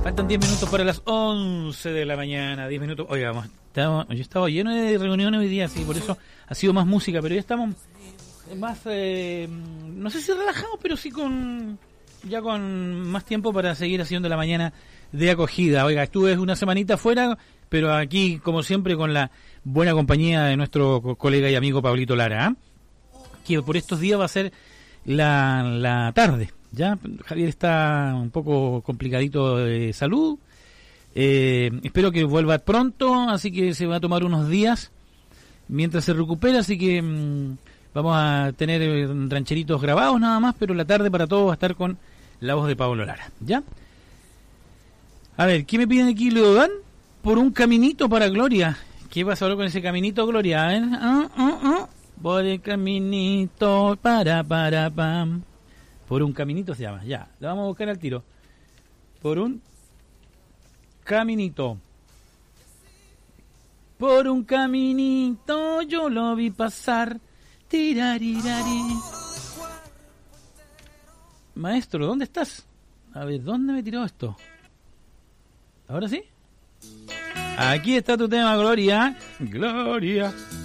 Faltan 10 minutos para las 11 de la mañana. 10 minutos. Oiga, yo estaba lleno de reuniones hoy día, sí, por eso ha sido más música, pero ya estamos más, no sé si relajados, pero sí con más tiempo para seguir haciendo la mañana de acogida. Oiga, estuve una semanita fuera, pero aquí, como siempre, con la buena compañía de nuestro colega y amigo Pablito Lara, que por estos días va a ser la tarde. Ya Javier está un poco complicadito de salud, espero que vuelva pronto, así que se va a tomar unos días mientras se recupera, así que vamos a tener rancheritos grabados nada más, pero la tarde para todos va a estar con la voz de Pablo Lara. ¿Ya? A ver, ¿qué me piden aquí? ¿Lo dan? Por un caminito para Gloria. ¿Qué pasa ahora con ese caminito, Gloria? Por el caminito pam. Por un caminito se llama, ya, la vamos a buscar al tiro. Por un caminito. Por un caminito yo lo vi pasar. Tirarirari. Maestro, ¿dónde estás? A ver, ¿dónde me tiró esto? ¿Ahora sí? Aquí está tu tema, Gloria. Gloria.